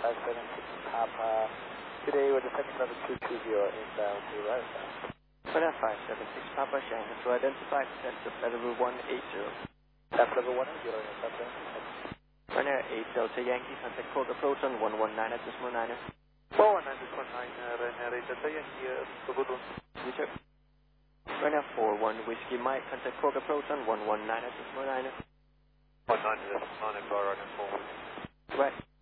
Papa. Today we're descending level 220 inbound to Rosa. Runner 576 Papa Shanghai to identify potential level 180. That's level 180, that's Runner 8 Delta Yankee, contact code approach on 119 at decimal 9er. 419, Runner 8 Delta Yankee, Bubudun. Roger. Runner 41 Whiskey Mike, contact code approach on 119 at decimal 9er. 119 at decimal 9er, Runner 41. Right.